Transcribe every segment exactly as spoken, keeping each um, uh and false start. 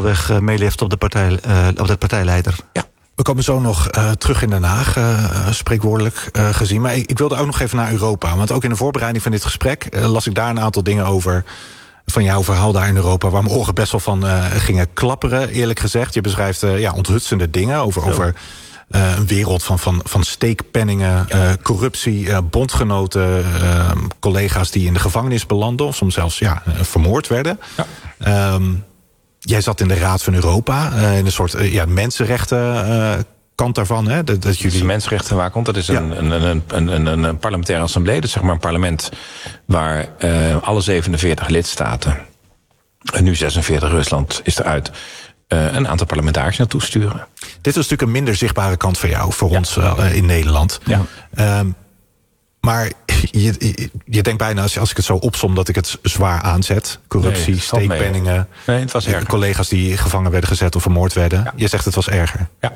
simpelweg uh, meelift op de, partij, uh, op de partijleider. Ja. We komen zo nog uh, terug in Den Haag, uh, spreekwoordelijk uh, gezien. Maar ik, ik wilde ook nog even naar Europa. Want ook in de voorbereiding van dit gesprek uh, las ik daar een aantal dingen over van jouw verhaal daar in Europa, waar mijn oren best wel van uh, gingen klapperen, eerlijk gezegd. Je beschrijft uh, ja, onthutsende dingen over, ja. over uh, een wereld van, van, van steekpenningen, ja. uh, corruptie, uh, bondgenoten, uh, collega's die in de gevangenis belanden, of soms zelfs ja, uh, vermoord werden. Ja. Um, jij zat in de Raad van Europa, uh, in een soort uh, ja, mensenrechten uh, kant daarvan. Hè? Dat, dat jullie... De mensenrechten waar komt, dat is een, ja. een, een, een, een, een parlementaire assemblee. Dat is zeg maar een parlement waar uh, alle zevenenveertig lidstaten, en nu zesenveertig, Rusland is eruit, uh, een aantal parlementariërs naartoe sturen. Dit is natuurlijk een minder zichtbare kant van jou voor ja. ons uh, in Nederland. Ja. Um, maar je, je, je denkt bijna, als, als ik het zo opsom, dat ik het zwaar aanzet. Corruptie, nee, steekpenningen, nee, het was erger. Collega's die gevangen werden gezet of vermoord werden. Ja. Je zegt het was erger. Ja.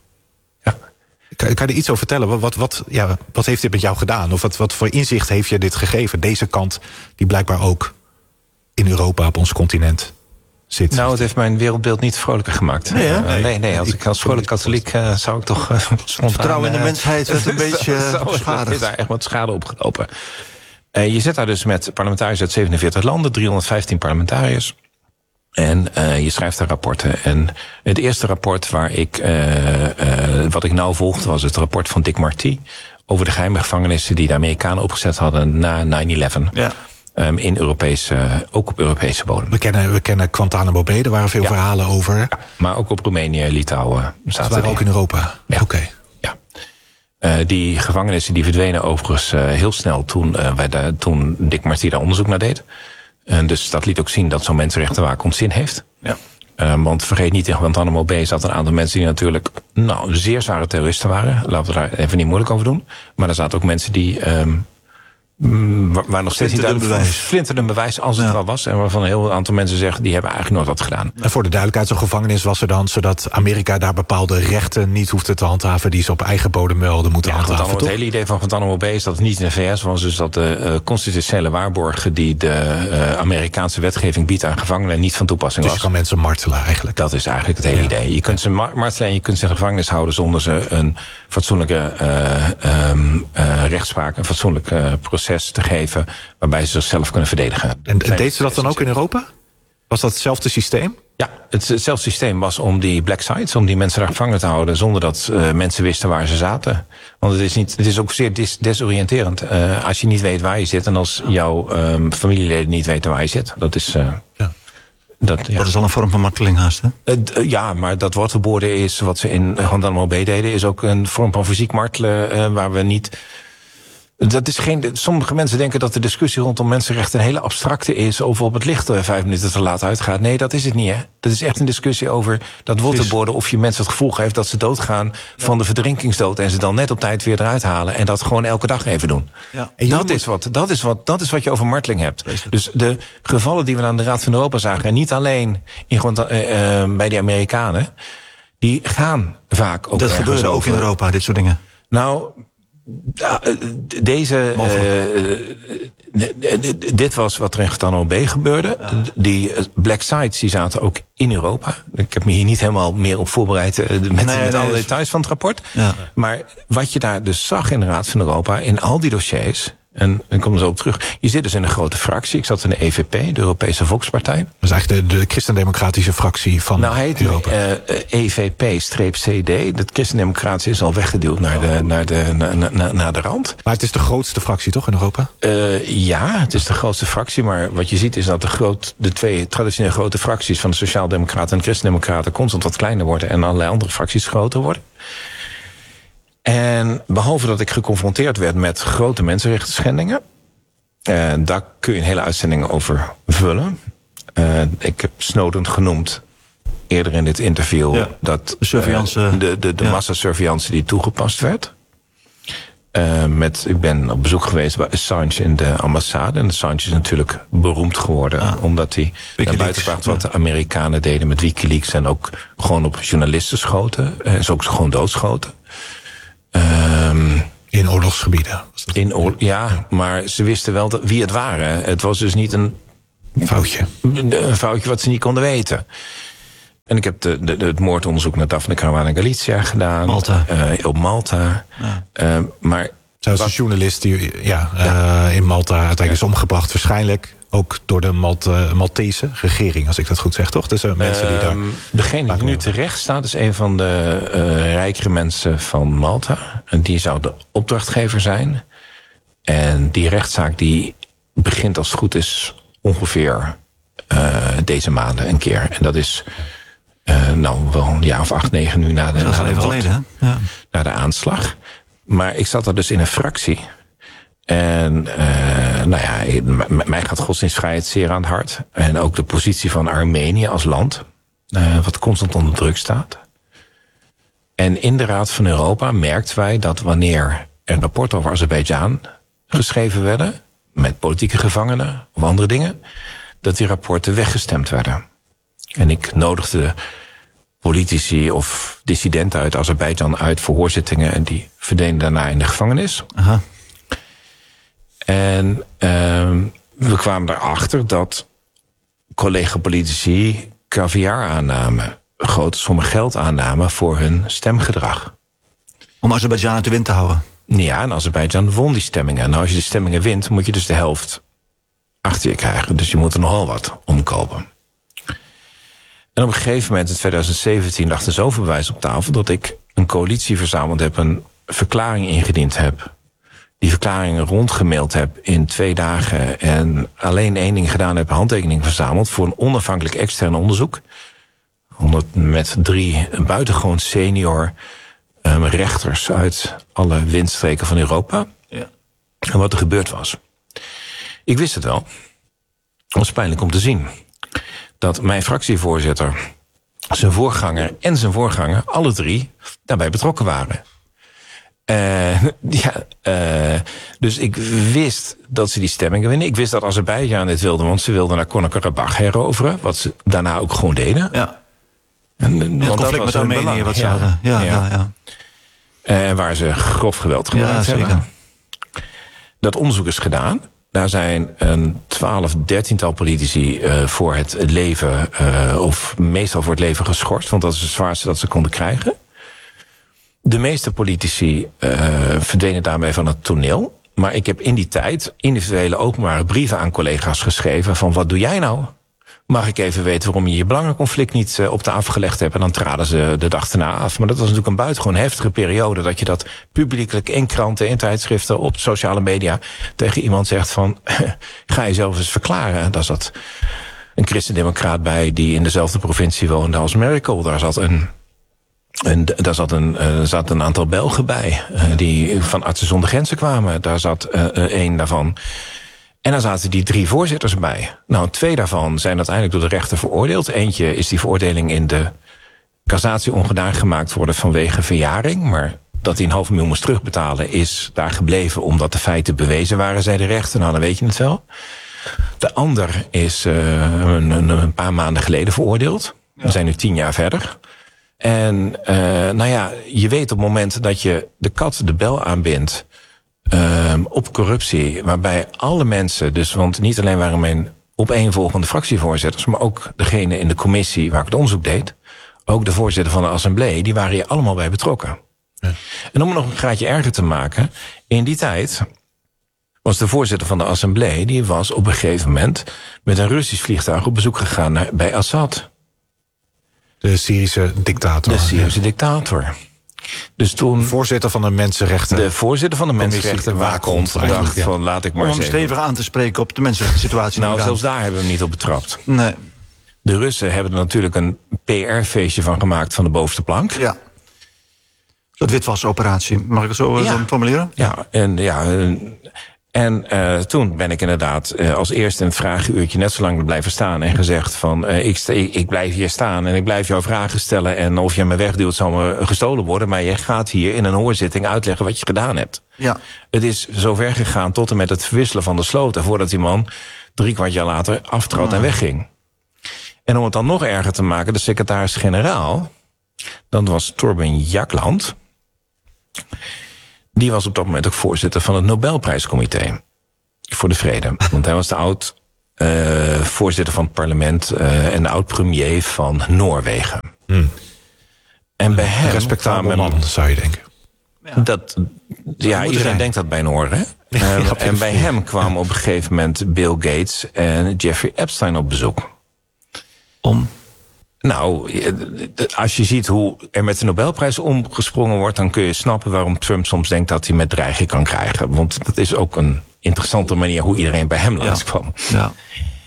ja. Kan, kan je er iets over vertellen? Wat, wat, wat, ja, wat heeft dit met jou gedaan? Of wat, wat voor inzicht heeft je dit gegeven? Deze kant die blijkbaar ook in Europa op ons continent zit. Nou, het heeft mijn wereldbeeld niet vrolijker gemaakt. Nee, uh, nee, nee, als ik als vrolijk katholiek uh, zou ik toch uh, spontaan... Vertrouwen in de mensheid werd een beetje beschadigd. Er is daar echt wat schade opgelopen. Uh, je zit daar dus met parlementariërs uit zevenenveertig landen, driehonderdvijftien parlementariërs. En uh, je schrijft daar rapporten. En het eerste rapport waar ik, uh, uh, wat ik nauw volgde, was het rapport van Dick Marty over de geheime gevangenissen die de Amerikanen opgezet hadden na nine eleven. Ja. Um, in Europese, uh, ook op Europese bodem. We kennen, we kennen Guantanamo Bay, daar waren veel ja. verhalen over. Ja, maar ook op Roemenië, Litouwen. Ze waren ook in Europa? Ja. Oké. Okay. Ja. Uh, die gevangenissen die verdwenen overigens uh, heel snel toen, uh, wij daar, toen Dick Marty daar onderzoek naar deed. En dus dat liet ook zien dat zo'n mensenrechtenwaakond zin heeft. Ja. Uh, want vergeet niet, in Guantanamo Bay zaten een aantal mensen die natuurlijk nou, zeer zware terroristen waren. Laten we daar even niet moeilijk over doen. Maar er zaten ook mensen die... Um, waar nog steeds niet duidelijk flinterend bewijs als het ja. wel was. En waarvan een heel aantal mensen zeggen, die hebben eigenlijk nooit wat gedaan. En voor de duidelijkheid, zo'n gevangenis was er dan zodat Amerika daar bepaalde rechten niet hoefde te handhaven die ze op eigen bodem wilden moeten ja, handhaven. Het hele idee van Guantanamo Bay is dat het niet in de V S was. Dus dat de uh, constitutionele waarborgen die de uh, Amerikaanse wetgeving biedt aan gevangenen niet van toepassing dus was. Dus je kan mensen martelen eigenlijk. Dat is eigenlijk het hele ja. idee. Je kunt ze martelen en je kunt ze in gevangenis houden zonder ze een fatsoenlijke uh, um, uh, rechtspraak, een fatsoenlijk uh, proces te geven waarbij ze zichzelf kunnen verdedigen. En, en deed ze dat dan ook in Europa? Was dat hetzelfde systeem? Ja, het, hetzelfde systeem was om die black sites, om die mensen daar gevangen te houden zonder dat uh, mensen wisten waar ze zaten. Want het is, niet, het is ook zeer des, desoriënterend uh, als je niet weet waar je zit en als jouw um, familieleden niet weten waar je zit. Dat is... Uh, ja. Dat, ja. dat is al een vorm van marteling haast, hè? Uh, ja, maar dat wortelboorden is, wat ze in Guantanamo Bay deden, is ook een vorm van fysiek martelen uh, waar we niet... Dat is geen, sommige mensen denken dat de discussie rondom mensenrechten een hele abstracte is, over op het licht vijf minuten te laat uitgaat. Nee, dat is het niet, hè. Dat is echt een discussie over dat waterboarden, of je mensen het gevoel geeft dat ze doodgaan ja. van de verdrinkingsdood en ze dan net op tijd weer eruit halen en dat gewoon elke dag even doen. Ja. En dat, moet... is wat, dat, is wat, dat is wat je over marteling hebt. Dus de gevallen die we aan de Raad van Europa zagen, en niet alleen in, uh, uh, bij de Amerikanen, die gaan vaak ook. Dat gebeurde ook in Europa, dit soort dingen. Nou, deze, uh, dit was wat er in Guantanamo Bay gebeurde. Ja. Die black sites die zaten ook in Europa. Ik heb me hier niet helemaal meer op voorbereid uh, met, nee, met nee, alle nee, details van het rapport. Ja. Maar wat je daar dus zag in de Raad van Europa, in al die dossiers, en ik kom er zo op terug. Je zit dus in een grote fractie. Ik zat in de E V P, de Europese Volkspartij. Dat is eigenlijk de, de christendemocratische fractie van nou, heet Europa. Uh, E V P-C D. Dat christendemocratische is al weggeduwd naar de, naar, de, naar, naar, naar de rand. Maar het is de grootste fractie, toch, in Europa? Uh, ja, het is de grootste fractie. Maar wat je ziet is dat de, groot, de twee traditionele grote fracties van de Sociaaldemocraten en de Christendemocraten constant wat kleiner worden en allerlei andere fracties groter worden. En behalve dat ik geconfronteerd werd met grote mensenrechtenschendingen, uh, daar kun je een hele uitzending over vullen. Uh, ik heb Snowden genoemd eerder in dit interview, ja, dat de, uh, de, de, de ja. massasurveillance die toegepast werd. Uh, met, ik ben op bezoek geweest bij Assange in de ambassade. En Assange is natuurlijk beroemd geworden, ah, omdat hij naar buiten bracht wat de Amerikanen deden met WikiLeaks en ook gewoon op journalisten schoten. En ze ook gewoon doodschoten. Um, in oorlogsgebieden? In oor, ja, maar ze wisten wel dat, wie het waren. Het was dus niet een foutje. Een, een foutje wat ze niet konden weten. En ik heb de, de, de, het moordonderzoek naar Daphne Caruana Galizia gedaan. Malta. Uh, op Malta. Ja. Uh, maar Zelfs een journalist die ja, ja. Uh, in Malta uiteindelijk ja. is omgebracht. Waarschijnlijk ook door de Malte, Maltese regering, als ik dat goed zeg, toch? Dus uh, mensen die daar... Um, degene die nu terecht staat is een van de uh, rijkere mensen van Malta. En die zou de opdrachtgever zijn. En die rechtszaak die begint als het goed is ongeveer uh, deze maanden een keer. En dat is uh, nou wel een jaar of acht, negen nu na de, dat is al even geleden, hè? Ja. Na de aanslag. Maar ik zat er dus in een fractie. En uh, nou ja, m- mij gaat godsdienstvrijheid zeer aan het hart. En ook de positie van Armenië als land, uh, wat constant onder druk staat. En in de Raad van Europa merkten wij dat wanneer er rapporten over Azerbeidzjan geschreven werden, met politieke gevangenen of andere dingen, dat die rapporten weggestemd werden. En ik nodigde politici of dissidenten uit Azerbeidzjan uit voor hoorzittingen en die verdwenen daarna in de gevangenis. Aha. En uh, we kwamen erachter dat collega-politici caviar aannamen, grote sommen geld aannamen voor hun stemgedrag. Om Azerbeidzjan uit de wind te houden? Ja, en Azerbeidzjan won die stemmingen. Nou, als je de stemmingen wint, moet je dus de helft achter je krijgen. Dus je moet er nogal wat omkopen. En op een gegeven moment in twintig zeventien lag er zoveel bewijs op tafel dat ik een coalitie verzameld heb, een verklaring ingediend heb. Die verklaringen rondgemaild heb in twee dagen en alleen één ding gedaan heb, handtekeningen verzameld voor een onafhankelijk extern onderzoek. Met drie buitengewoon senior um, rechters uit alle windstreken van Europa. Ja. En wat er gebeurd was. Ik wist het wel. Het was pijnlijk om te zien dat mijn fractievoorzitter, zijn voorganger en zijn voorganger, alle drie, daarbij betrokken waren. Uh, ja, uh, dus ik wist dat ze die stemmingen winnen. Ik wist dat Azerbeidzjan dit wilde, want ze wilden naar Nagorno-Karabakh heroveren, wat ze daarna ook gewoon deden. Ja. En, ja, het conflict met Armenië, wat ze ja, hadden. Ja, ja. Ja, ja. Uh, waar ze grof geweld gebruikt ja, hebben. Dat onderzoek is gedaan. Daar zijn een twaalf, dertiental politici uh, voor het leven, uh, of meestal voor het leven geschorst, want dat is het zwaarste dat ze konden krijgen. De meeste politici uh, verdwenen daarmee van het toneel. Maar ik heb in die tijd individuele openbare brieven aan collega's geschreven van wat doe jij nou? Mag ik even weten waarom je je belangenconflict niet uh, op tafel gelegd hebt? En dan traden ze de dag erna af. Maar dat was natuurlijk een buitengewoon heftige periode, dat je dat publiekelijk in kranten, in tijdschriften, op sociale media tegen iemand zegt van ga je zelf eens verklaren. Daar zat een christendemocraat bij die in dezelfde provincie woonde als Merkel. Daar zat een En daar zat een, uh, zat een aantal Belgen bij, uh, die van Artsen zonder Grenzen kwamen. Daar zat uh, één daarvan. En daar zaten die drie voorzitters bij. Nou, twee daarvan zijn uiteindelijk door de rechter veroordeeld. Eentje is die veroordeling in de cassatie ongedaan gemaakt worden vanwege verjaring. Maar dat hij een half miljoen moest terugbetalen is daar gebleven omdat de feiten bewezen waren, zei de rechter. Nou, dan weet je het wel. De ander is uh, een, een paar maanden geleden veroordeeld. We zijn nu tien jaar verder. En uh, nou ja, je weet op het moment dat je de kat de bel aanbindt uh, op corruptie, waarbij alle mensen, dus want niet alleen waren mijn opeenvolgende fractievoorzitters, maar ook degene in de commissie waar ik het onderzoek deed, ook de voorzitter van de assemblee, die waren hier allemaal bij betrokken. Ja. En om het nog een graadje erger te maken, in die tijd was de voorzitter van de assemblee, die was op een gegeven moment met een Russisch vliegtuig op bezoek gegaan naar, bij Assad. De Syrische dictator. De Syrische ja. dictator. Dus toen de voorzitter van de mensenrechten. De voorzitter van de mensenrechten waakhond dacht van laat ik maar eens om hem stevig aan te spreken op de mensenrechten situatie. Nou, zelfs daar hebben we hem niet op betrapt. Nee. De Russen hebben er natuurlijk een P R-feestje van gemaakt van de bovenste plank. Ja. Dat witwasoperatie, mag ik het zo ja. formuleren? Ja, en ja. En uh, toen ben ik inderdaad uh, als eerste in het vragenuurtje net zo lang blijven staan en gezegd van uh, ik, sta, ik, ik blijf hier staan en ik blijf jou vragen stellen en of je me wegduwt zal me gestolen worden, maar je gaat hier in een hoorzitting uitleggen wat je gedaan hebt. Ja. Het is zover gegaan tot en met het verwisselen van de sloten voordat die man drie kwart jaar later aftrad ah. en wegging. En om het dan nog erger te maken, de secretaris-generaal, dat was Torben Jagland. Die was op dat moment ook voorzitter van het Nobelprijscomité voor de vrede. Want hij was de oud uh, voorzitter van het parlement uh, en de oud-premier van Noorwegen. Hmm. En bij hem... Respectabel man, zou je denken. Ja, dat, ja iedereen zijn. denkt dat bij Noor, hè? Ja, uh, en bij hem kwamen op een gegeven moment Bill Gates en Jeffrey Epstein op bezoek. Om? Nou, als je ziet hoe er met de Nobelprijs omgesprongen wordt, dan kun je snappen waarom Trump soms denkt dat hij met dreiging kan krijgen. Want dat is ook een interessante manier hoe iedereen bij hem langskwam. Ja. Ja.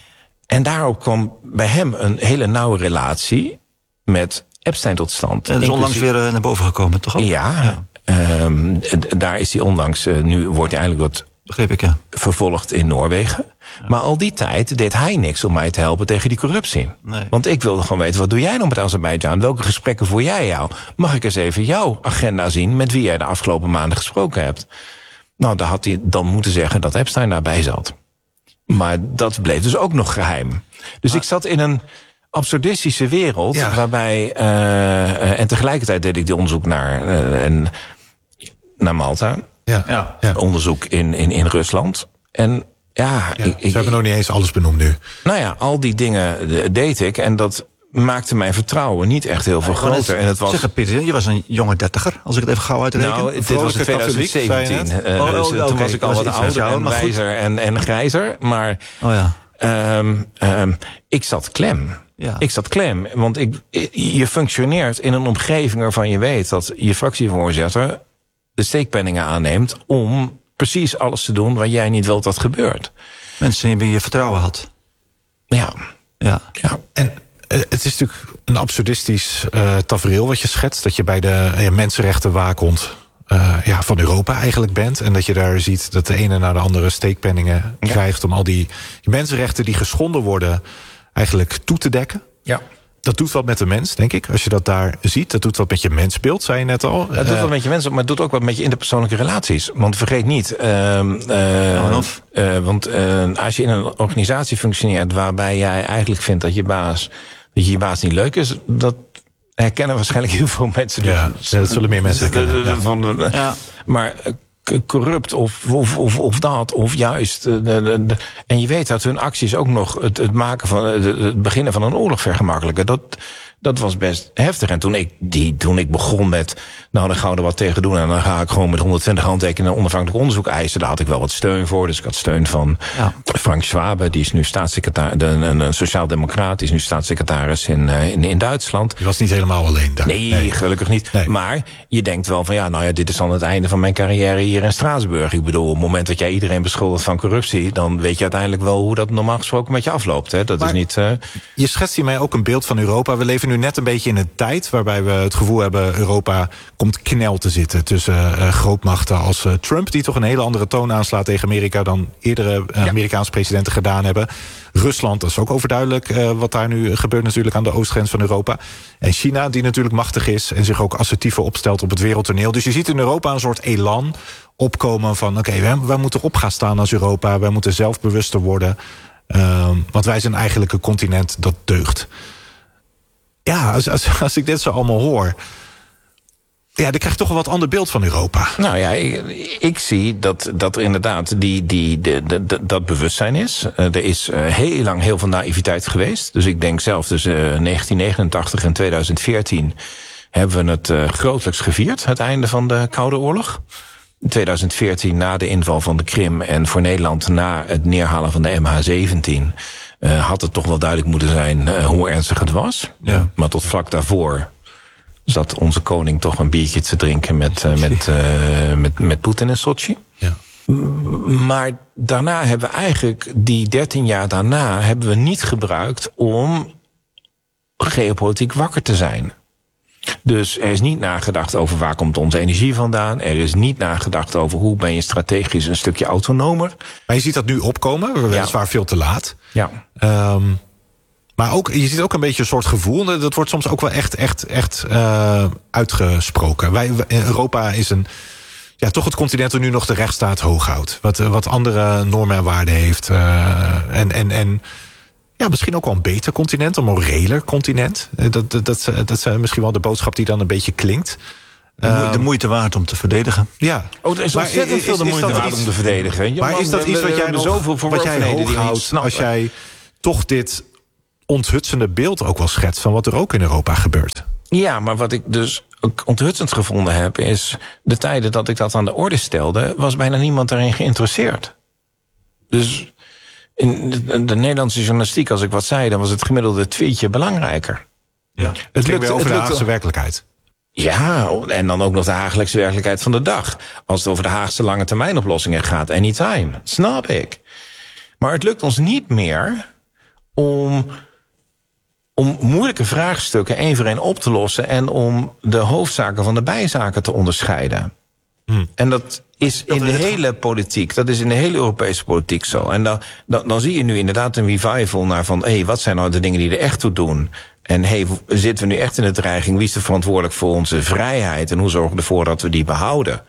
En daarop kwam bij hem een hele nauwe relatie met Epstein tot stand. En dat is onlangs weer naar boven gekomen, toch ook? Ja, ja. Um, daar is hij onlangs, uh, nu wordt hij eigenlijk wat Begreep ik, ja. vervolgd in Noorwegen. Ja. Maar al die tijd deed hij niks om mij te helpen tegen die corruptie. Nee. Want ik wilde gewoon weten, wat doe jij nou met Azerbeidzjan? Welke gesprekken voer jij jou? Mag ik eens even jouw agenda zien met wie jij de afgelopen maanden gesproken hebt? Nou, dan had hij dan moeten zeggen dat Epstein daarbij zat. Maar dat bleef dus ook nog geheim. Dus ah. ik zat in een absurdistische wereld, ja. waarbij... Uh, uh, en tegelijkertijd deed ik die onderzoek naar, uh, en, naar Malta. Ja. Ja. Ja. Onderzoek in, in, in Rusland. En ja, ja ik, ze hebben nog niet eens alles benoemd nu. Nou ja, al die dingen deed ik. En dat maakte mijn vertrouwen niet echt heel veel ja, groter. Het, en het was... Zeg, Pieter, je was een jonge dertiger, als ik het even gauw uitreken. Nou, dit was in twintig zeventien. Uh, oh, oh, dus, oh, toen okay. was ik al wat ouder en wijzer en, en grijzer. Maar oh, ja. um, um, ik zat klem. Ja. Ik zat klem, want ik, je functioneert in een omgeving waarvan je weet dat je fractievoorzitter de steekpenningen aanneemt om precies alles te doen wat jij niet wilt dat gebeurt. Mensen in wie je vertrouwen had. Ja. Ja. ja. En uh, het is natuurlijk een absurdistisch uh, tafereel wat je schetst. Dat je bij de uh, mensenrechtenwaakhond uh, ja, van Europa eigenlijk bent. En dat je daar ziet dat de ene naar de andere steekpenningen ja. krijgt om al die, die mensenrechten die geschonden worden eigenlijk toe te dekken. Ja. Dat doet wat met de mens, denk ik, als je dat daar ziet. Dat doet wat met je mensbeeld, zei je net al. Het doet wat met je mens, maar het doet ook wat met je interpersoonlijke relaties. Want vergeet niet, uh, uh, uh, want uh, als je in een organisatie functioneert waarbij jij eigenlijk vindt dat je baas, dat je, je baas niet leuk is, dat herkennen waarschijnlijk heel veel mensen. Ja, dus, dat zullen meer mensen herkennen. Ja. Van, ja. Maar corrupt of, of, of, of dat, of juist. De, de, de, en je weet dat hun acties ook nog het, het maken van het beginnen van een oorlog vergemakkelijken. Dat, dat was best heftig. En toen ik, die, toen ik begon met, nou dan gaan we er wat tegen doen en dan ga ik gewoon met honderdtwintig handtekeningen een onafhankelijk onderzoek eisen. Daar had ik wel wat steun voor. Dus ik had steun van ja. Frank Schwabe, die is nu staatssecretaris, een, een sociaaldemocraat, die is nu staatssecretaris in, in, in Duitsland. Je was niet helemaal alleen daar. Nee, nee. gelukkig niet. Nee. Maar je denkt wel van ja, nou ja, dit is dan het einde van mijn carrière hier in Straatsburg. Ik bedoel, op het moment dat jij iedereen beschuldigt van corruptie, dan weet je uiteindelijk wel hoe dat normaal gesproken met je afloopt. Hè? Dat maar is niet. Uh... Je schetst hiermee ook een beeld van Europa. We leven nu net een beetje in een tijd waarbij we het gevoel hebben Europa komt knel te zitten tussen uh, grootmachten als uh, Trump, die toch een hele andere toon aanslaat tegen Amerika dan eerdere uh, ja. Amerikaanse presidenten gedaan hebben. Rusland, dat is ook overduidelijk uh, wat daar nu gebeurt natuurlijk aan de oostgrens van Europa. En China, die natuurlijk machtig is en zich ook assertiever opstelt op het wereldtoneel. Dus je ziet in Europa een soort elan opkomen van oké, okay, wij, wij moeten op gaan staan als Europa. Wij moeten zelfbewuster worden. Uh, want wij zijn eigenlijk een continent dat deugt. Ja, als, als, als ik dit zo allemaal hoor, ja, dan krijg je toch een wat ander beeld van Europa. Nou ja, ik, ik zie dat, dat er inderdaad die, die, de, de, de, dat bewustzijn is. Uh, er is uh, heel lang heel veel naïviteit geweest. Dus ik denk zelf tussen uh, negentien negenentachtig en tweeduizend veertien hebben we het uh, grotelijks gevierd, het einde van de Koude Oorlog. In tweeduizend veertien na de inval van de Krim en voor Nederland na het neerhalen van de M H zeventien... Uh, had het toch wel duidelijk moeten zijn uh, hoe ernstig het was. Ja. Maar tot vlak daarvoor zat onze koning toch een biertje te drinken met, uh, met, uh, met, met Poetin in Sochi. Ja. Maar daarna hebben we eigenlijk, die dertien jaar daarna, hebben we niet gebruikt om geopolitiek wakker te zijn. Dus er is niet nagedacht over waar komt onze energie vandaan. Er is niet nagedacht over hoe ben je strategisch een stukje autonomer. Maar je ziet dat nu opkomen, weliswaar ja. veel te laat. Ja. Um, maar ook, je ziet ook een beetje een soort gevoel. Dat wordt soms ook wel echt, echt, echt uh, uitgesproken. Wij, Europa is een, ja, toch het continent dat nu nog de rechtsstaat hoog houdt. Wat, wat andere normen en waarden heeft. Uh, en, en, en ja, misschien ook wel een beter continent, een moreler continent. Dat, dat, dat, dat is misschien wel de boodschap die dan een beetje klinkt. De, moe- de moeite waard om te verdedigen. Ja. Oh, er is Maar ontzettend is- veel de is moeite dat waard iets- om te verdedigen. Maar Man, is dat we- iets we wat jij, hebben nog, zoveel wat jij verworvenheden die hoog we niet houdt snappen. als jij toch dit onthutsende beeld ook wel schetst van wat er ook in Europa gebeurt? Ja, maar wat ik dus ook onthutsend gevonden heb, is de tijden dat ik dat aan de orde stelde, was bijna niemand daarin geïnteresseerd. Dus in de, de Nederlandse journalistiek, als ik wat zei, dan was het gemiddelde tweetje belangrijker. Ja. Het ging weer over de Haagse werkelijkheid. Ja, en dan ook nog de Haagse werkelijkheid van de dag. Als het over de Haagse lange termijn oplossingen gaat, anytime. Snap ik. Maar het lukt ons niet meer om, om moeilijke vraagstukken één voor één op te lossen en om de hoofdzaken van de bijzaken te onderscheiden. Hmm. En dat is in de hele politiek, dat is in de hele Europese politiek zo. En dan, dan, dan zie je nu inderdaad een revival naar van, hé, hey, wat zijn nou de dingen die er echt toe doen? En hey, zitten we nu echt in de dreiging? Wie is er verantwoordelijk voor onze vrijheid? En hoe zorgen we ervoor dat we die behouden?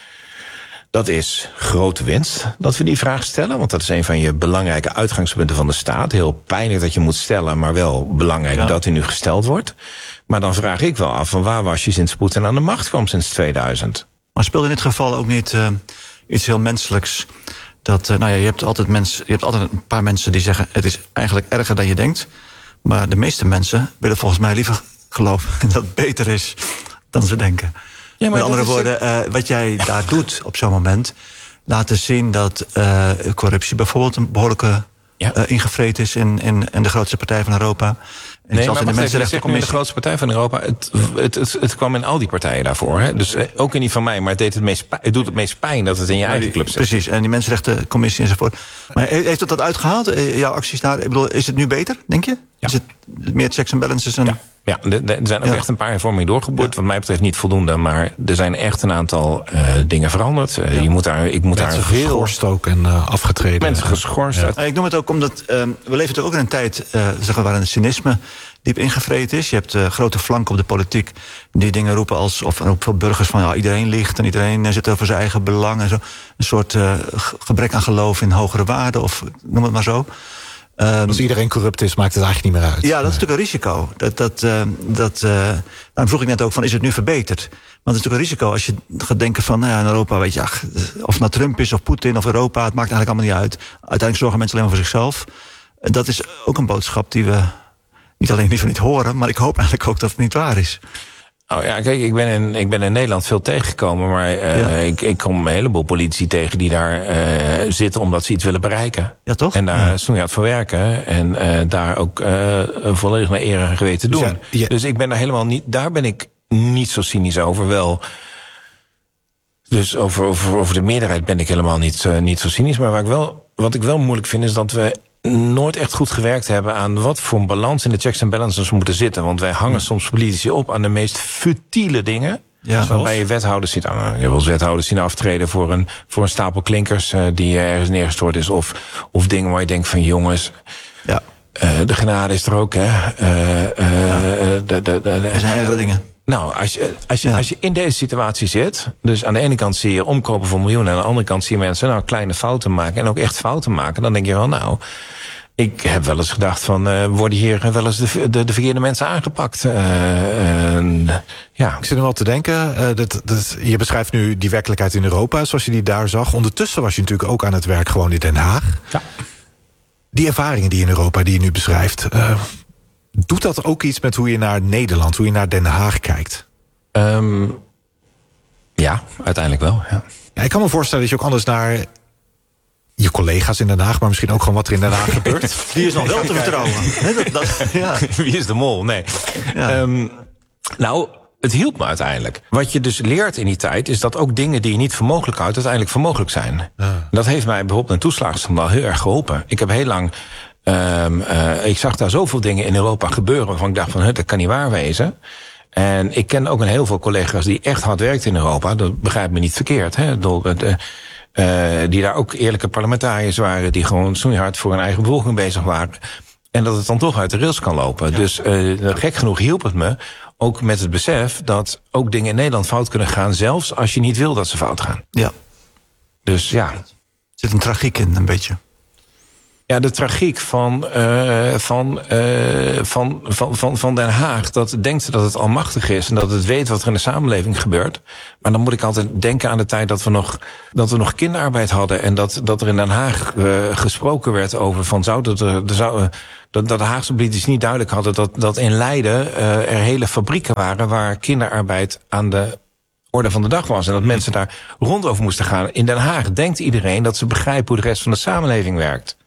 Dat is grote winst dat we die vraag stellen. Want dat is een van je belangrijke uitgangspunten van de staat. Heel pijnlijk dat je moet stellen, maar wel belangrijk ja. dat die nu gesteld wordt. Maar dan vraag ik wel af, van waar was je sinds Poetin aan de macht kwam sinds tweeduizend? Maar speelde in dit geval ook niet uh, iets heel menselijks? Dat, uh, nou ja, je hebt altijd mensen, je hebt altijd een paar mensen die zeggen, het is eigenlijk erger dan je denkt. Maar de meeste mensen willen volgens mij liever geloven dat het beter is dan ze denken. Ja, maar Met andere woorden, uh, wat jij daar doet op zo'n moment, laten zien dat uh, corruptie bijvoorbeeld een behoorlijke ja. uh, ingevreten is in, in, in de grootste partij van Europa. En nee, maar in de mensenrechtencommissie, de grootste partij van Europa, het, het, het, het kwam in al die partijen daarvoor. Hè? Dus eh, ook in die van mij, maar het, deed het, meest, het doet het meest pijn dat het in je eigen club zit. Precies, en die mensenrechtencommissie enzovoort. Maar heeft het dat uitgehaald, jouw acties daar? Ik bedoel, is het nu beter, denk je? Ja. Is het meer checks en balances? En... Ja. Ja, er zijn ook ja. echt een paar hervormingen doorgeboord. Ja. Wat mij betreft niet voldoende, maar er zijn echt een aantal uh, dingen veranderd. Uh, ja. je moet daar, ik moet mensen daar veel geschorst ook en uh, afgetreden. Mensen geschorst. Ja. Ik noem het ook omdat uh, we leven natuurlijk ook in een tijd uh, zeggen we, waarin het cynisme diep ingevreten is. Je hebt uh, grote flanken op de politiek die dingen roepen als of ook veel burgers van ja, iedereen liegt en iedereen zit over zijn eigen belang en zo. Een soort uh, gebrek aan geloof in hogere waarden of noem het maar zo. Um, Als iedereen corrupt is, maakt het eigenlijk niet meer uit. Ja, dat is natuurlijk een risico. Dat, dat, uh, dat, uh, daarom vroeg ik net ook van, is het nu verbeterd? Want het is natuurlijk een risico als je gaat denken van, nou ja, in Europa, weet je, ach, of het nou Trump is of Poetin of Europa, het maakt eigenlijk allemaal niet uit. Uiteindelijk zorgen mensen alleen maar voor zichzelf. En dat is ook een boodschap die we niet alleen liever niet horen, maar ik hoop eigenlijk ook dat het niet waar is. Oh ja, kijk, ik ben in, ik ben in Nederland veel tegengekomen, maar uh, ja. ik, ik kom een heleboel politici tegen die daar uh, zitten omdat ze iets willen bereiken. Ja, toch? En daar snoeihard voor werken en uh, daar ook uh, volledig naar eer en geweten doen. Dus, ja, ja. dus ik ben daar helemaal niet, daar ben ik niet zo cynisch over. Wel, dus over, over, over de meerderheid ben ik helemaal niet, uh, niet zo cynisch. Maar waar ik wel, wat ik wel moeilijk vind is dat we nooit echt goed gewerkt hebben aan wat voor een balans in de checks en balances moeten zitten. Want wij hangen ja. soms politici op aan de meest futiele dingen. Ja, dus waarbij je wethouders ziet, nou, je hebt wel eens wethouders zien aftreden voor een, voor een stapel klinkers uh, die ergens neergestort is. Of, of dingen waar je denkt van jongens, ja. uh, de genade is er ook, hè. Uh, uh, ja. de, de, de, de, er zijn hele dingen. Nou, als je, als, je, ja. als je in deze situatie zit, dus aan de ene kant zie je omkopen voor miljoenen, aan de andere kant zie je mensen nou kleine fouten maken en ook echt fouten maken, dan denk je wel, nou, ik heb wel eens gedacht van, uh, worden hier wel eens de, de, de verkeerde mensen aangepakt? Uh, uh, ja. Ik zit er wel te denken, uh, dat, dat, je beschrijft nu die werkelijkheid in Europa, zoals je die daar zag. Ondertussen was je natuurlijk ook aan het werk gewoon in Den Haag. Ja. Die ervaringen die in Europa, die je nu beschrijft, uh, doet dat ook iets met hoe je naar Nederland, hoe je naar Den Haag kijkt? Um, ja, uiteindelijk wel, ja. Ja, ik kan me voorstellen dat je ook anders naar je collega's in Den Haag, maar misschien ook gewoon wat er in Den Haag gebeurt. Die is nog wel te vertrouwen. dat, dat, ja. Wie is de mol? Nee. Ja. Um, nou, het hielp me uiteindelijk. Wat je dus leert in die tijd is dat ook dingen die je niet voor mogelijk houdt uiteindelijk voor mogelijk zijn. Ja. Dat heeft mij bijvoorbeeld in toeslagenschandaal heel erg geholpen. Ik heb heel lang, um, uh, ik zag daar zoveel dingen in Europa gebeuren waarvan ik dacht van, dat kan niet waar wezen. En ik ken ook een heel veel collega's die echt hard werkten in Europa. Dat begrijp me niet verkeerd, hè. De, de, Uh, die daar ook eerlijke parlementariërs waren, die gewoon snoeihard voor hun eigen bevolking bezig waren. En dat het dan toch uit de rails kan lopen. Ja. Dus uh, gek genoeg hielp het me, ook met het besef dat ook dingen in Nederland fout kunnen gaan, zelfs als je niet wil dat ze fout gaan. Ja. Dus ja. Er zit een tragiek in, een beetje. Ja, de tragiek van, uh, van, uh, van, van, van, van Den Haag. Dat denkt dat het almachtig is en dat het weet wat er in de samenleving gebeurt. Maar dan moet ik altijd denken aan de tijd dat we nog, dat we nog kinderarbeid hadden. En dat, dat er in Den Haag uh, gesproken werd over van zou dat er, er zou, uh, dat, dat de Haagse politici niet duidelijk hadden dat, dat in Leiden uh, er hele fabrieken waren waar kinderarbeid aan de orde van de dag was. En dat mensen daar rond over moesten gaan. In Den Haag denkt iedereen dat ze begrijpen hoe de rest van de samenleving werkt.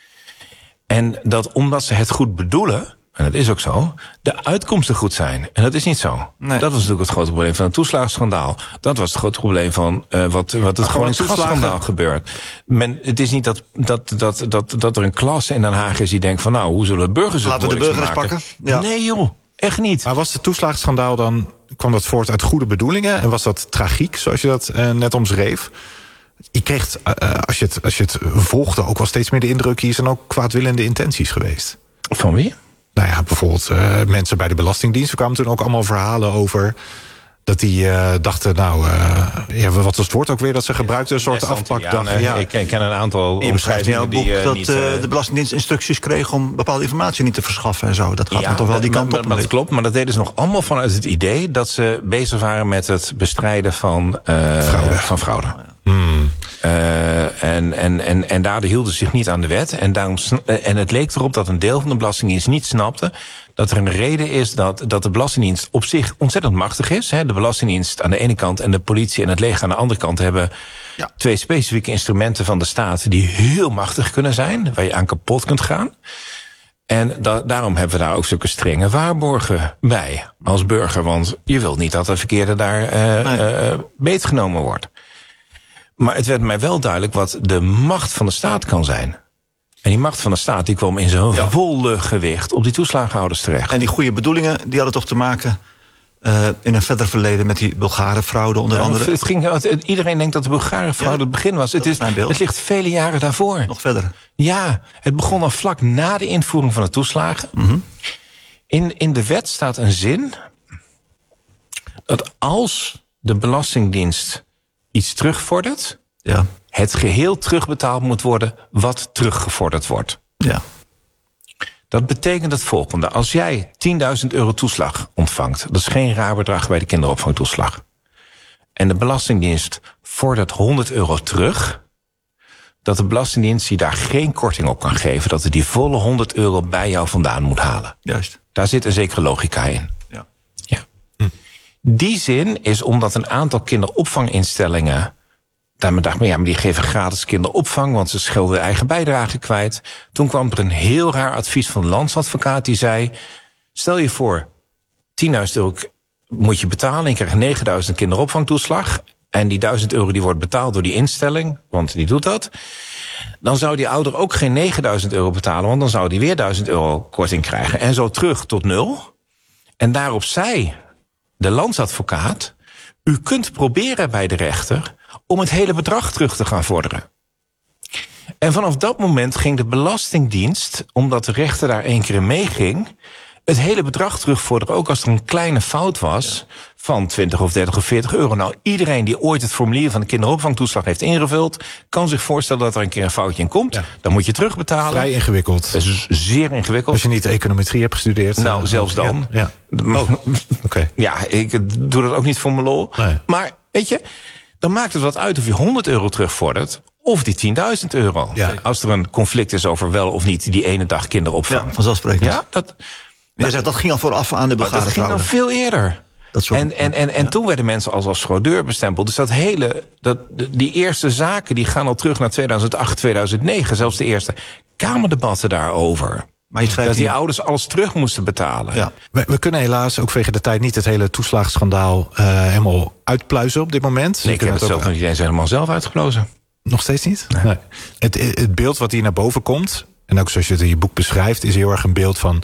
En dat omdat ze het goed bedoelen, en dat is ook zo, de uitkomsten goed zijn. En dat is niet zo. Nee. Dat was natuurlijk het grote probleem van het toeslagenschandaal. Dat was het grote probleem van uh, wat, wat het gewoon gasschandaal gebeurt. Men, het is niet dat, dat, dat, dat, dat er een klasse in Den Haag is die denkt van nou, hoe zullen de burgers het Laten we de burgers pakken? Ja. Nee joh, echt niet. Maar was het toeslagenschandaal dan, kwam dat voort uit goede bedoelingen? En was dat tragiek, zoals je dat uh, net omschreef? Je kreeg, uh, als, je het, als je het volgde, ook wel steeds meer de indruk, hier zijn ook kwaadwillende intenties geweest. Van wie? Nou ja, bijvoorbeeld uh, mensen bij de Belastingdienst. Er kwamen toen ook allemaal verhalen over dat die uh, dachten, nou, uh, ja, wat was het woord ook weer dat ze gebruikten? Een soort afpakdag. Ja, ja. Ik ken een aantal je beschrijft in jouw boek die, uh, dat niet, uh, uh, de Belastingdienst instructies kreeg om bepaalde informatie niet te verschaffen en zo. Dat gaat ja, toch wel die kant maar, op. Maar dat klopt, maar dat deden ze nog allemaal vanuit het idee dat ze bezig waren met het bestrijden van uh, fraude. Van fraude. Hmm. Uh, en, en, en, en daardoor hielden ze zich niet aan de wet. En, daarom, en het leek erop dat een deel van de Belastingdienst niet snapte dat er een reden is dat, dat de Belastingdienst op zich ontzettend machtig is. Hè. De Belastingdienst aan de ene kant en de politie en het leger aan de andere kant hebben ja. twee specifieke instrumenten van de staat die heel machtig kunnen zijn, waar je aan kapot kunt gaan. En da- daarom hebben we daar ook zulke strenge waarborgen bij als burger. Want je wilt niet dat de verkeerde daar uh, nee. uh, beetgenomen wordt. Maar het werd mij wel duidelijk wat de macht van de staat kan zijn. En die macht van de staat die kwam in zo'n ja. volle gewicht op die toeslagenhouders terecht. En die goede bedoelingen die hadden toch te maken uh, in een verder verleden met die Bulgarenfraude onder ja, andere? Het ging, het, iedereen denkt dat de Bulgarenfraude ja, het begin was. Het, is, het ligt vele jaren daarvoor. Nog verder? Ja, het begon al vlak na de invoering van de toeslagen. Mm-hmm. In, in de wet staat een zin dat als de Belastingdienst iets terugvordert, ja. het geheel terugbetaald moet worden wat teruggevorderd wordt. Ja. Dat betekent het volgende. Als jij tienduizend euro toeslag ontvangt, dat is geen raar bedrag bij de kinderopvangtoeslag, en de Belastingdienst vordert honderd euro terug, dat de Belastingdienst je daar geen korting op kan geven, dat er die volle honderd euro bij jou vandaan moet halen. Juist. Daar zit een zekere logica in. Ja. Ja. Hm. Die zin is omdat een aantal kinderopvanginstellingen daarmee dacht men, ja, maar die geven gratis kinderopvang, want ze schelden eigen bijdrage kwijt. Toen kwam er een heel raar advies van de landsadvocaat die zei, stel je voor, tienduizend euro moet je betalen en je krijgt negenduizend kinderopvangtoeslag. En die duizend euro die wordt betaald door die instelling, want die doet dat. Dan zou die ouder ook geen negenduizend euro betalen, want dan zou die weer duizend euro korting krijgen. En zo terug tot nul. En daarop zei de landsadvocaat, u kunt proberen bij de rechter om het hele bedrag terug te gaan vorderen. En vanaf dat moment ging de Belastingdienst, omdat de rechter daar één keer in meeging, het hele bedrag terugvorderen, ook als er een kleine fout was, van twintig of dertig of veertig euro. Nou, iedereen die ooit het formulier van de kinderopvangtoeslag heeft ingevuld, kan zich voorstellen dat er een keer een foutje in komt. Ja. Dan moet je terugbetalen. Vrij ingewikkeld. Dat is zeer ingewikkeld. Als je niet econometrie hebt gestudeerd. Nou, uh, zelfs dan. Ja, ja. Oh, okay. Ja, ik doe dat ook niet voor mijn lol. Nee. Maar, weet je, dan maakt het wat uit of je honderd euro terugvordert of die tienduizend euro. Ja. Als er een conflict is over wel of niet die ene dag kinderopvang. Ja, vanzelfsprekend. Ja, dat, dat, zegt, dat ging al vooraf aan de Bulgaren dat ging al veel eerder. Dat soort, en en, en, en ja. toen werden mensen als, als fraudeur bestempeld. Dus dat hele, dat, die eerste zaken die gaan al terug naar tweeduizend acht, tweeduizend negen. Zelfs de eerste Kamerdebatten daarover. Maar je dat die niet. ouders alles terug moesten betalen. Ja. We, we kunnen helaas ook vanwege de tijd niet het hele toeslagenschandaal uh, helemaal uitpluizen op dit moment. Nee, ik heb het zelf nog niet eens helemaal zelf uitgeplozen. Nog steeds niet? Nee. Nee. Het, het beeld wat hier naar boven komt, en ook zoals je het in je boek beschrijft, is heel erg een beeld van,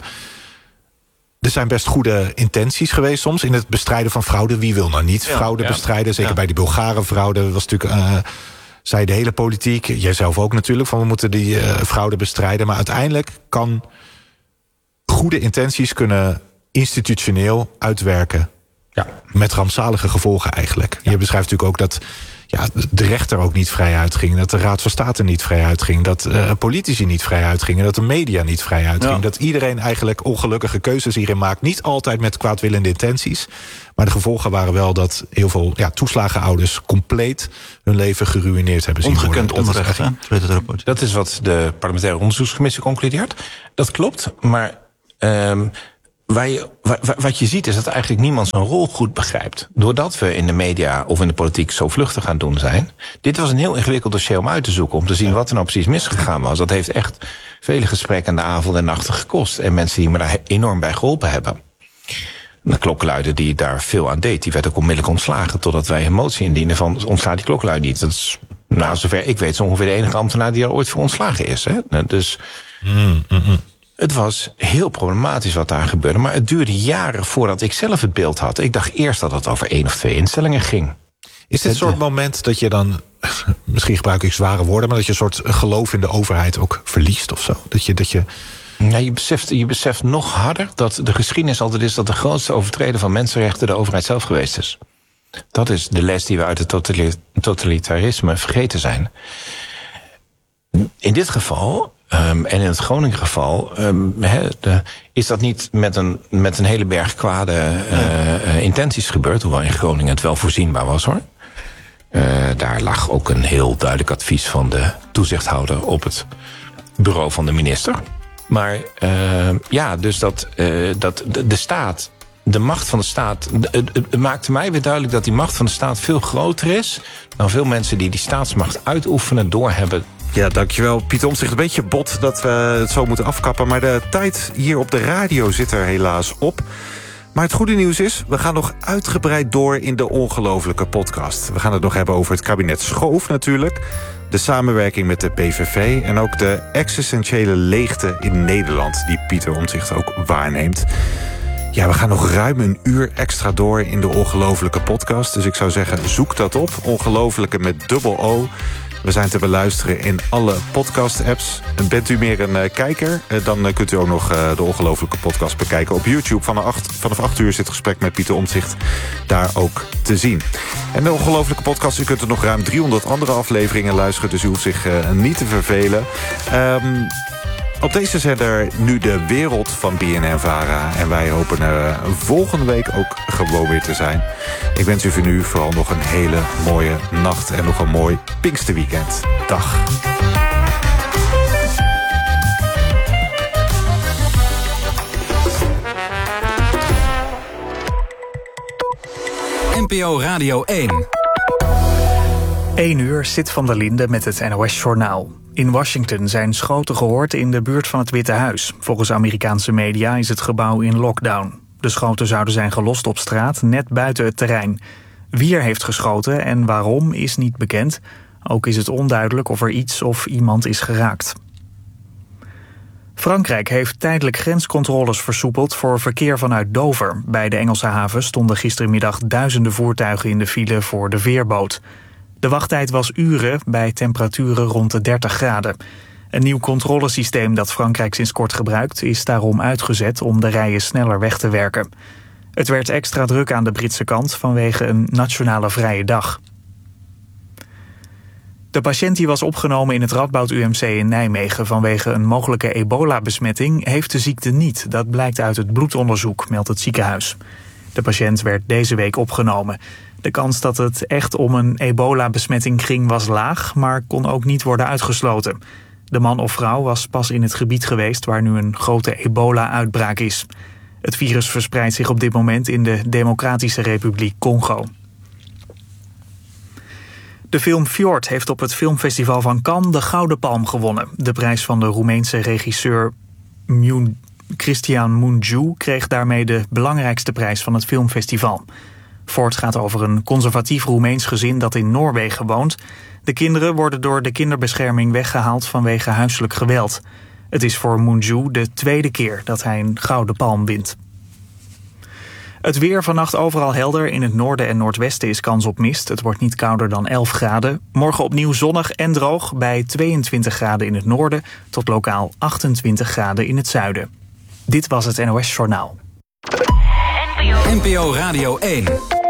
er zijn best goede intenties geweest soms in het bestrijden van fraude. Wie wil nou niet ja, fraude ja. bestrijden? Zeker ja. bij die Bulgaren-fraude was natuurlijk, uh, zei de hele politiek, jijzelf ook natuurlijk, van we moeten die uh, fraude bestrijden. Maar uiteindelijk kan goede intenties kunnen institutioneel uitwerken. Ja. Met rampzalige gevolgen eigenlijk. Ja. Je beschrijft natuurlijk ook dat ja, de rechter ook niet vrij uitging, dat de Raad van State niet vrij uitging, dat uh, politici niet vrij uitgingen, dat de media niet vrij uitging, ja. dat iedereen eigenlijk ongelukkige keuzes hierin maakt. Niet altijd met kwaadwillende intenties, maar de gevolgen waren wel dat heel veel ja, toeslagenouders compleet hun leven geruïneerd hebben zien Ongekend worden. onrecht, hè? Dat, het rapport. Dat is wat de parlementaire onderzoekscommissie concludeert. Dat klopt, maar um, waar je, waar, wat je ziet is dat eigenlijk niemand zijn rol goed begrijpt. Doordat we in de media of in de politiek zo vluchtig gaan doen zijn. Dit was een heel ingewikkeld dossier om uit te zoeken, om te zien wat er nou precies misgegaan was. Dat heeft echt vele gesprekken aan de avond en nachten gekost. En mensen die me daar enorm bij geholpen hebben. De klokkenluider die daar veel aan deed, die werd ook onmiddellijk ontslagen, totdat wij een motie indienen van ontslaat die klokkenluider niet. Dat is, nou, zover ik weet, zo ongeveer de enige ambtenaar die er ooit voor ontslagen is. Hè? Dus mm, mm, mm. Het was heel problematisch wat daar gebeurde, maar het duurde jaren voordat ik zelf het beeld had. Ik dacht eerst dat het over één of twee instellingen ging. Is dit een soort moment dat je dan, misschien gebruik ik zware woorden, maar dat je een soort geloof in de overheid ook verliest of zo? Dat je, dat je Ja, je, beseft, je beseft nog harder dat de geschiedenis altijd is dat de grootste overtreder van mensenrechten de overheid zelf geweest is. Dat is de les die we uit het totalitarisme vergeten zijn. In dit geval, um, en in het Groningen geval, um, he, de, is dat niet met een, met een hele berg kwade uh, uh, intenties gebeurd, hoewel in Groningen het wel voorzienbaar was, hoor. Uh, daar lag ook een heel duidelijk advies van de toezichthouder op het bureau van de minister. Maar uh, ja, dus dat, uh, dat de, de staat, de macht van de staat, het, het maakte mij weer duidelijk dat die macht van de staat veel groter is dan veel mensen die die staatsmacht uitoefenen doorhebben. Ja, dankjewel Pieter Omtzigt. Een beetje bot dat we het zo moeten afkappen, maar de tijd hier op de radio zit er helaas op. Maar het goede nieuws is, we gaan nog uitgebreid door in de ongelofelijke podcast. We gaan het nog hebben over het kabinet Schoof natuurlijk, de samenwerking met de P V V en ook de existentiële leegte in Nederland die Pieter Omtzigt ook waarneemt. Ja, we gaan nog ruim een uur extra door in de ongelofelijke podcast. Dus ik zou zeggen, zoek dat op. Ongelofelijke met dubbel O. We zijn te beluisteren in alle podcast-apps. En bent u meer een uh, kijker? Uh, dan uh, kunt u ook nog uh, de ongelofelijke podcast bekijken op YouTube. Vanaf acht, vanaf acht uur zit het gesprek met Pieter Omtzigt daar ook te zien. En de ongelofelijke podcast, u kunt er nog ruim driehonderd andere afleveringen luisteren. Dus u hoeft zich uh, niet te vervelen. Um, Op deze zender nu de wereld van B N N-Vara. En wij hopen er volgende week ook gewoon weer te zijn. Ik wens u voor nu vooral nog een hele mooie nacht en nog een mooi Pinksterweekend. Dag. N P O Radio één. één uur, Sid van der Linde met het N O S-journaal. In Washington zijn schoten gehoord in de buurt van het Witte Huis. Volgens Amerikaanse media is het gebouw in lockdown. De schoten zouden zijn gelost op straat, net buiten het terrein. Wie er heeft geschoten en waarom is niet bekend. Ook is het onduidelijk of er iets of iemand is geraakt. Frankrijk heeft tijdelijk grenscontroles versoepeld voor verkeer vanuit Dover. Bij de Engelse haven stonden gistermiddag duizenden voertuigen in de file voor de veerboot. De wachttijd was uren bij temperaturen rond de dertig graden. Een nieuw controlesysteem dat Frankrijk sinds kort gebruikt is daarom uitgezet om de rijen sneller weg te werken. Het werd extra druk aan de Britse kant vanwege een nationale vrije dag. De patiënt die was opgenomen in het Radboud U M C in Nijmegen vanwege een mogelijke ebola-besmetting heeft de ziekte niet. Dat blijkt uit het bloedonderzoek, meldt het ziekenhuis. De patiënt werd deze week opgenomen. De kans dat het echt om een ebola-besmetting ging was laag, maar kon ook niet worden uitgesloten. De man of vrouw was pas in het gebied geweest waar nu een grote ebola-uitbraak is. Het virus verspreidt zich op dit moment in de Democratische Republiek Congo. De film Fjord heeft op het filmfestival van Cannes de Gouden Palm gewonnen. De prijs van de Roemeense regisseur Mun- Cristian Mungiu kreeg daarmee de belangrijkste prijs van het filmfestival. Fjord gaat over een conservatief Roemeens gezin dat in Noorwegen woont. De kinderen worden door de kinderbescherming weggehaald vanwege huiselijk geweld. Het is voor Mungiu de tweede keer dat hij een Gouden Palm wint. Het weer vannacht overal helder. In het noorden en noordwesten is kans op mist. Het wordt niet kouder dan elf graden. Morgen opnieuw zonnig en droog bij tweeëntwintig graden in het noorden tot lokaal achtentwintig graden in het zuiden. Dit was het N O S-journaal. N P O Radio één.